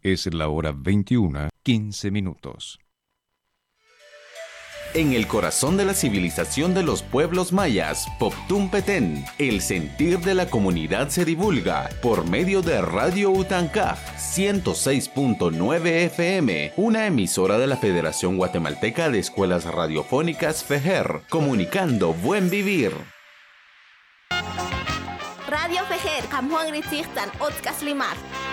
Es la hora 21:15. En el corazón de la civilización de los pueblos mayas, Poptún Petén, el sentir de la comunidad se divulga por medio de Radio Utancaj 106.9 FM, una emisora de la Federación Guatemalteca de Escuelas Radiofónicas FEJER, comunicando buen vivir. Radio FEJER, Kamhuang Ritzigtan, Otkas Limar.